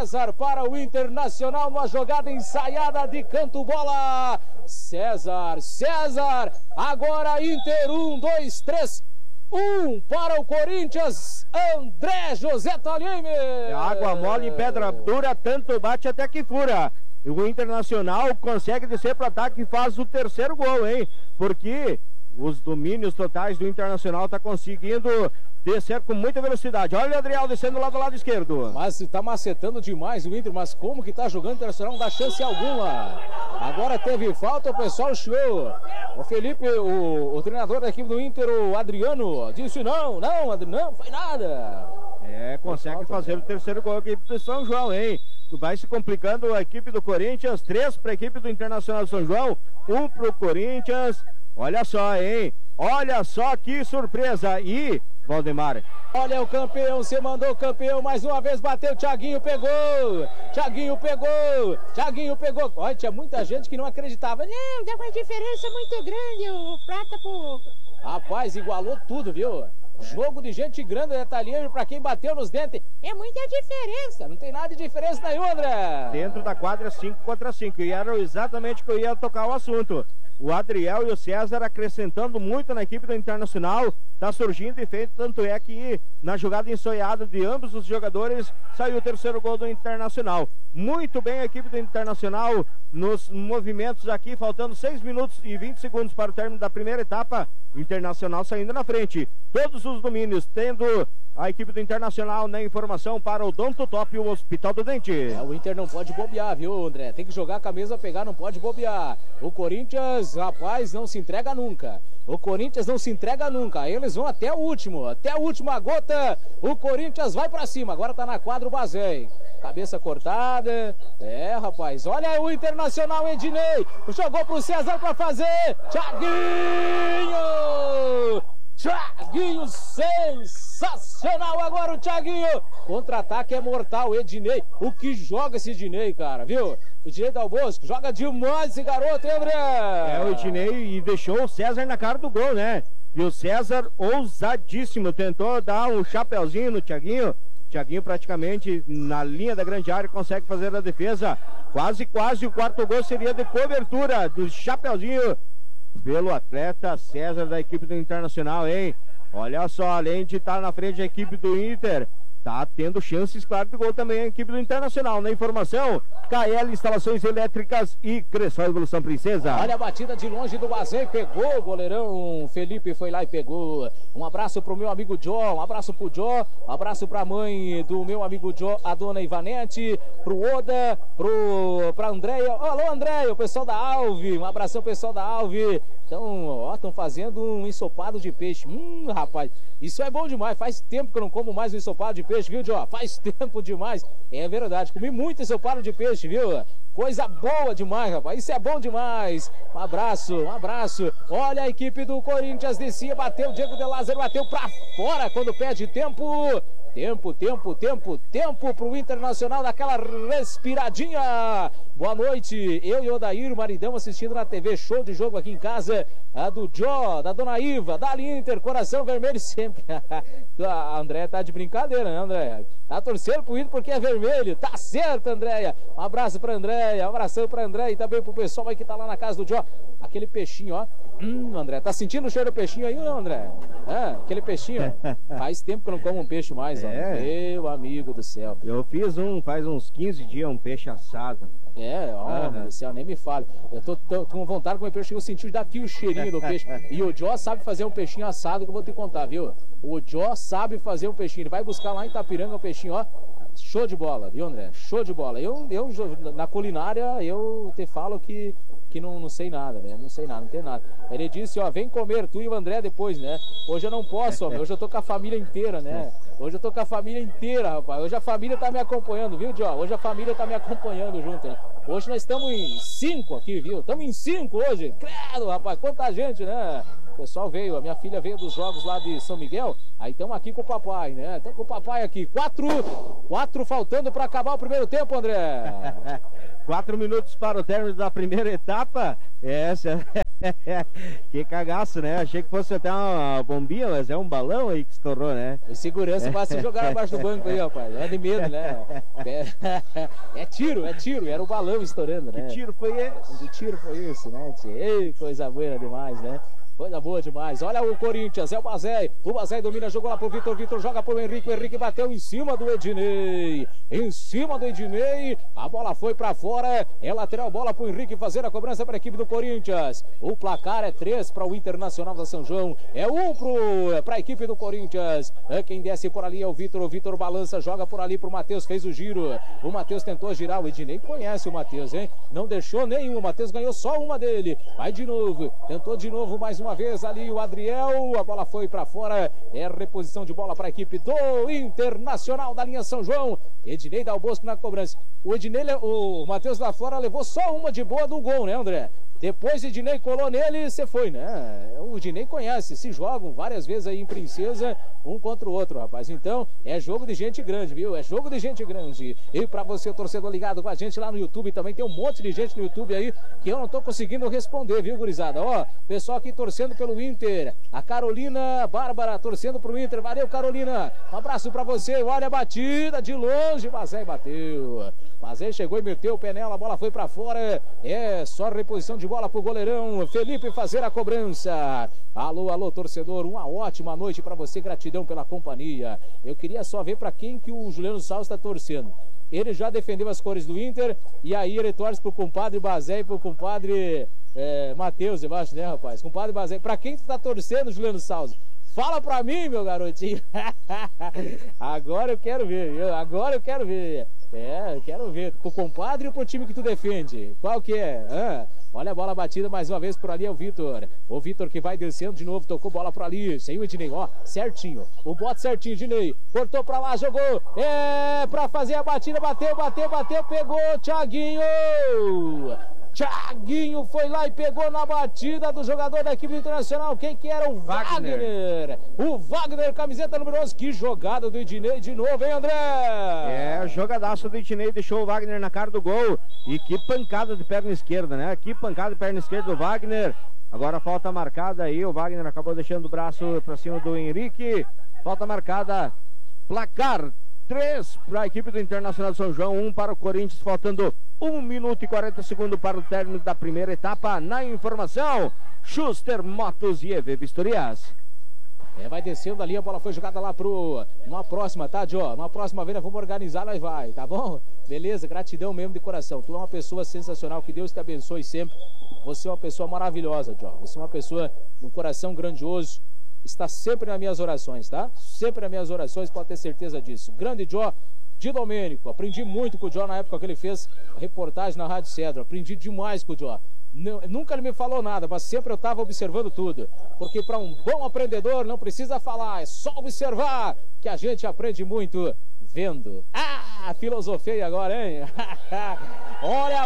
César para o Internacional, uma jogada ensaiada de canto bola. César, agora Inter, 1, 2, 3, 1 para o Corinthians, André José Tolime. Água mole em pedra dura, tanto bate até que fura. O Internacional consegue descer para o ataque e faz o terceiro gol, hein? Porque os domínios totais do Internacional tá conseguindo descer com muita velocidade. Olha o Adriel descendo lá do lado esquerdo. Mas tá macetando demais o Inter, mas como que tá jogando o Internacional? Não dá chance alguma. Agora teve falta, o pessoal chiou. O Felipe, o treinador da equipe do Inter, o Adriano, disse não, foi nada. Consegue fazer o terceiro gol aqui do São João, hein? Vai se complicando a equipe do Corinthians, 3 para a equipe do Internacional de São João, 1 para o Corinthians. Olha só, hein? Olha só que surpresa. E Valdemar, olha o campeão, você mandou o campeão, mais uma vez bateu, Thiaguinho pegou. Olha, tinha muita gente que não acreditava. Não, dá uma diferença muito grande, o Prata pro... Rapaz, igualou tudo, viu? Jogo de gente grande, detalheiro, pra quem bateu nos dentes. É muita diferença. Não tem nada de diferença nenhuma, André. Dentro da quadra, 5 contra 5. E era exatamente que eu ia tocar o assunto. O Adriel e o César acrescentando muito na equipe do Internacional. Tá surgindo efeito, tanto é que na jogada ensaiada de ambos os jogadores saiu o terceiro gol do Internacional. Muito bem a equipe do Internacional nos movimentos aqui, faltando 6 minutos e 20 segundos para o término da primeira etapa. Internacional saindo na frente. Todos os domínios, tendo a equipe do Internacional na informação para o Donto Top, o Hospital do Dente. O Inter não pode bobear, viu, André? Tem que jogar com a mesa, pegar, não pode bobear. O Corinthians, rapaz, não se entrega nunca. Eles vão até a última gota. O Corinthians vai pra cima. Agora tá na quadra o Bazei. Cabeça cortada. Rapaz. Olha o Internacional, Ednei. Jogou pro César pra fazer. Thiaguinho, sensacional agora o Thiaguinho. Contra-ataque é mortal, Ednei. O que joga esse Ednei, cara, viu? O Ednei Dal Bosco, joga demais esse garoto, hein, André? O Ednei e deixou o César na cara do gol, né? E o César, ousadíssimo, tentou dar um chapeuzinho no Thiaguinho. Thiaguinho praticamente na linha da grande área consegue fazer a defesa. Quase o quarto gol seria de cobertura do chapeuzinho pelo atleta César da equipe do Internacional, hein? Olha só, além de estar na frente da equipe do Inter, tá tendo chances, claro, de gol também a equipe do Internacional. Na informação, KL Instalações Elétricas e Cressol Evolução Princesa. Olha a batida de longe do Bazei, pegou o goleirão Felipe, foi lá e pegou. Um abraço pro meu amigo Jó, um abraço pro Jó, um abraço pra mãe do meu amigo Jó, a dona Ivanete, pro Oda, pra Andréia. Alô, Andréia, o pessoal da Alve, um abração pessoal da Alve. Então, ó, estão fazendo um ensopado de peixe. Rapaz, isso é bom demais. Faz tempo que eu não como mais um ensopado de peixe, viu, Jó? Faz tempo demais. É verdade, comi muito ensopado de peixe, viu? Coisa boa demais, rapaz. Isso é bom demais. Um abraço. Olha a equipe do Corinthians descia, bateu, Diego de Lázaro bateu pra fora quando perde tempo. Tempo pro Internacional daquela respiradinha. Boa noite, eu e o Odair, o maridão, assistindo na TV, show de jogo aqui em casa, a do Jó, da Dona Iva, da Inter, coração vermelho sempre. A Andréia tá de brincadeira, né, Andréia? Tá torcendo pro Inter porque é vermelho, tá certo, Andréia. Um abraço pra Andréia, um abração pra Andréia e também pro pessoal aí que tá lá na casa do Jó. Aquele peixinho, ó. André, tá sentindo o cheiro do peixinho aí ou não, André? Aquele peixinho, ó. Faz tempo que eu não como um peixe mais, ó. Meu amigo do céu. Eu fiz faz uns 15 dias, um peixe assado. Meu céu, nem me fale. Eu tô com vontade de comer peixe, eu senti daqui o cheirinho do peixe. E o Jó sabe fazer um peixinho assado que eu vou te contar, viu? O Jó sabe fazer um peixinho. Ele vai buscar lá em Itapiranga o peixinho, ó. Show de bola, viu, André? Show de bola. Eu na culinária, eu te falo que não sei nada, né? Não sei nada, não tem nada. Ele disse, ó, vem comer, tu e o André depois, né? Hoje eu não posso, ó, hoje eu tô com a família inteira, né? Hoje eu tô com a família inteira, rapaz. Hoje a família tá me acompanhando, viu, Jó? Hoje a família tá me acompanhando junto, né? Hoje nós estamos em 5 aqui, viu? Estamos em 5 hoje. Credo, rapaz, quanta gente, né? O pessoal veio, a minha filha veio dos jogos lá de São Miguel, aí estamos aqui com o papai, né? Estamos com o papai aqui. 4 faltando para acabar o primeiro tempo, André. 4 minutos para o término da primeira etapa. Que cagaço, né? Achei que fosse até uma bombinha, mas é um balão aí que estourou, né? O segurança vai se jogar abaixo do banco aí, rapaz. É de medo, né? É tiro. Era o balão estourando, né? Que tiro foi esse? Que tiro foi isso, né, tio? Ei, coisa boa demais, né? Coisa boa demais. Olha o Corinthians, é o Bazé. O Bazé domina, jogou lá pro Vitor. Vitor joga pro Henrique. O Henrique bateu em cima do Ednei. A bola foi pra fora. É lateral, bola pro Henrique fazer a cobrança para a equipe do Corinthians. O placar é 3 para o Internacional da São João. É 1 para a equipe do Corinthians. Quem desce por ali é o Vitor. O Vitor balança, joga por ali pro Matheus. Fez o giro. O Matheus tentou girar. O Ednei conhece o Matheus, hein? Não deixou nenhum. O Matheus ganhou só uma dele. Vai de novo. Tentou de novo mais uma vez ali o Adriel, a bola foi para fora, é reposição de bola para a equipe do Internacional da linha São João. Ednei dá o Bosco na cobrança. O Matheus lá fora levou só uma de boa do gol, né, André? Depois Ednei colou nele e você foi, né? O Ednei conhece, se jogam várias vezes aí em Princesa, um contra o outro, rapaz. Então, é jogo de gente grande, viu? É jogo de gente grande. E pra você, torcedor ligado com a gente lá no YouTube, também tem um monte de gente no YouTube aí que eu não tô conseguindo responder, viu, gurizada? Ó, pessoal aqui torcendo pelo Inter. A Carolina Bárbara torcendo pro Inter. Valeu, Carolina. Um abraço pra você. Olha a batida de longe. Bazé bateu. Bazé chegou e meteu o pé nela. A bola foi pra fora. É só reposição de bola pro goleirão Felipe fazer a cobrança. Alô, torcedor, uma ótima noite para você, gratidão pela companhia. Eu queria só ver para quem que o Juliano Salles está torcendo. Ele já defendeu as cores do Inter e aí ele torce pro compadre Bazé e pro compadre Matheus, eu acho, né, rapaz? Compadre Bazé, para quem tu tá torcendo, Juliano Salles? Fala pra mim, meu garotinho. Agora eu quero ver, viu? Agora eu quero ver. Eu quero ver. Pro compadre ou pro time que tu defende? Qual que é? Olha a bola batida mais uma vez por ali, é o Vitor. O Vitor que vai descendo de novo, tocou bola por ali. Sem o Ednei, ó, certinho. O bote certinho, Ednei. Cortou pra lá, jogou. Pra fazer a batida, bateu, pegou, Thiaguinho. Thiaguinho foi lá e pegou na batida do jogador da equipe internacional. Quem que era? O Wagner. O Wagner, camiseta número 11. Que jogada do Ednei de novo, hein, André? Jogadaço do Ednei, deixou o Wagner na cara do gol. E que pancada de perna esquerda, né? Que pancada de perna esquerda do Wagner. Agora falta marcada aí. O Wagner acabou deixando o braço pra cima do Henrique. Falta marcada. Placar 3 para a equipe do Internacional de São João, 1 para o Corinthians, faltando 1 minuto e 40 segundos para o término da primeira etapa. Na informação, Schuster Motos e EV Vistorias. Vai descendo ali, a bola foi jogada lá numa próxima, tá, Jô? Numa próxima vez, vamos organizar, nós vai, tá bom? Beleza, gratidão mesmo de coração. Tu é uma pessoa sensacional, que Deus te abençoe sempre. Você é uma pessoa maravilhosa, Jô. Você é uma pessoa com um coração grandioso. Está sempre nas minhas orações, tá? Sempre nas minhas orações, pode ter certeza disso. Grande Jó de Domênico. Aprendi muito com o Jó na época que ele fez a reportagem na Rádio Cedro. Aprendi demais com o Jó. Nunca ele me falou nada, mas sempre eu estava observando tudo. Porque para um bom aprendedor não precisa falar, é só observar, que a gente aprende muito vendo. Filosofei agora, hein? Olha a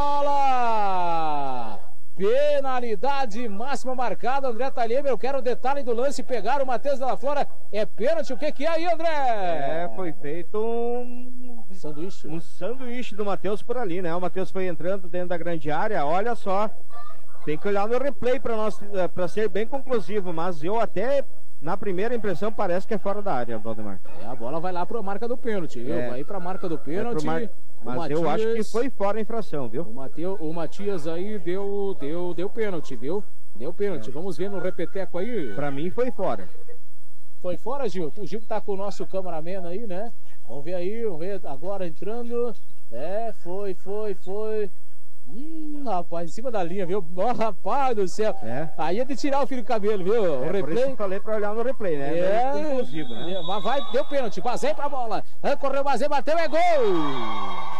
bola! Penalidade máxima marcada, André Talhemer. Eu quero o detalhe do lance, pegar o Matheus lá fora. É pênalti, o que é aí, André? Foi feito um sanduíche. Um sanduíche do Matheus por ali, né? O Matheus foi entrando dentro da grande área, olha só. Tem que olhar no replay para ser bem conclusivo, mas eu até, na primeira impressão, parece que é fora da área, Valdemar. A bola vai lá para a marca do pênalti, viu? Vai para a marca do pênalti. Mas Matias, eu acho que foi fora a infração, viu? O Matias aí deu pênalti, viu? Deu pênalti. Vamos ver no repeteco aí. Pra mim foi fora. Foi fora, Gil? O Gil tá com o nosso cameraman aí, né? Vamos ver aí, vamos ver agora entrando. Foi. Rapaz, em cima da linha, viu? Oh, rapaz do céu. Aí é de tirar o fio do cabelo, viu? O replay. Por isso que eu falei pra olhar no replay, né? Inclusive, né? Mas deu pênalti. Bazé pra bola. Correu, Bazé, bateu, é gol!